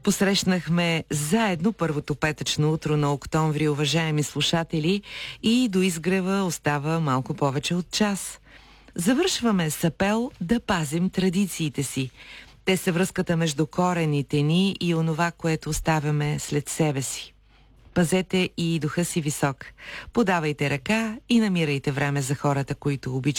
Посрещнахме заедно първото петъчно утро на октомври, уважаеми слушатели, и до изгрева остава малко повече от час. Завършваме с апел да пазим традициите си. Те са връзката между корените ни и онова, което оставяме след себе си. Пазете и духа си висок. Подавайте ръка и намирайте време за хората, които обичате.